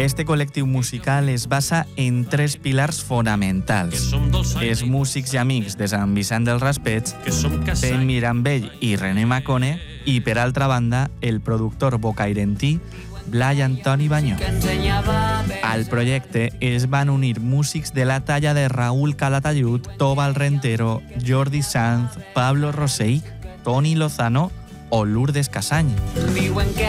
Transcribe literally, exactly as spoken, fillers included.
Este col·lectiu musical es basa en tres pilars fonamentals. Els músics i amics de Sant Vicent del Raspeig, Ben Mirambell i René Macone, i, per altra banda, el productor bocairentí Blai Antoni Banyó. Al projecte es van unir músics de la talla de Raúl Calatayud, Tobal Rentero, Jordi Sanz, Pablo Rossell, Toni Lozano o Lourdes Casany.